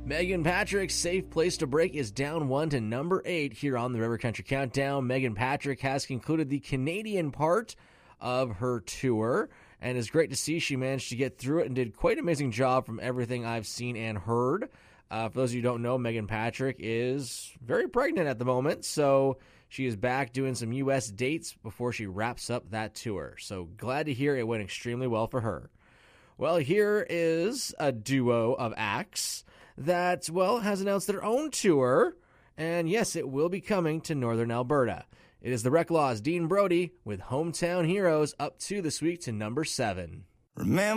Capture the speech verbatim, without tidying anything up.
Megan Patrick's Safe Place to Break is down one to number eight here on the River Country Countdown. Megan Patrick has concluded the Canadian part of her tour, and it's great to see she managed to get through it and did quite an amazing job from everything I've seen and heard. Uh, for those of you who don't know, Megan Patrick is very pregnant at the moment, so she is back doing some U S dates before she wraps up that tour. So glad to hear it went extremely well for her. Well, here is a duo of acts that, well, has announced their own tour, and yes, it will be coming to Northern Alberta. It is the Reclaws, Dean Brody, with Hometown Heroes, up to this week to number seven. Remember